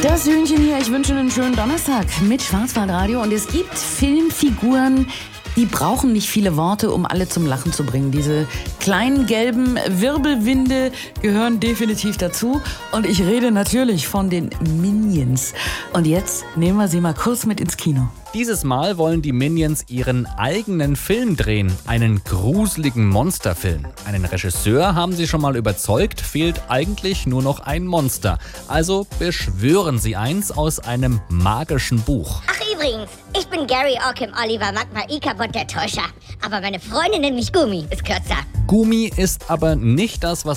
Das Hühnchen hier, ich wünsche einen schönen Donnerstag mit Schwarzwaldradio. Und es gibt Filmfiguren, die brauchen nicht viele Worte, um alle zum Lachen zu bringen. Diese kleinen gelben Wirbelwinde gehören definitiv dazu. Und ich rede natürlich von den Minions. Und jetzt nehmen wir sie mal kurz mit ins Kino. Dieses Mal wollen die Minions ihren eigenen Film drehen, einen gruseligen Monsterfilm. Einen Regisseur haben sie schon mal überzeugt, fehlt eigentlich nur noch ein Monster. Also beschwören sie eins aus einem magischen Buch. Ach übrigens, ich bin Gary Ockham Oliver Magma Ikabot der Täuscher. Aber meine Freundin nennt mich Gummi, ist kürzer. Gumi ist aber nicht das, was